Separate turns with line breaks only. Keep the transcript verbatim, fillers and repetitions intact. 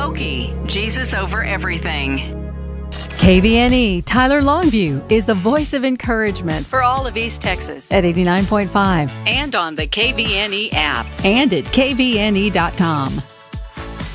Skokie, Jesus over everything.
K V N E Tyler Longview is the voice of encouragement for all of East Texas at eighty-nine point five and on the K V N E app and at K V N E dot com.